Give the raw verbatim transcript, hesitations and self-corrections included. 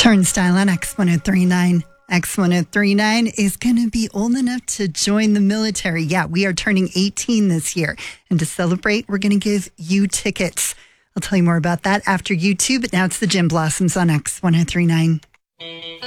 Turnstile on X ten thirty-nine. X ten thirty-nine is going to be old enough to join the military. Yeah, we are turning eighteen this year. And to celebrate, we're going to give you tickets. I'll tell you more about that after you two, but now it's the Gin Blossoms on X ten thirty-nine.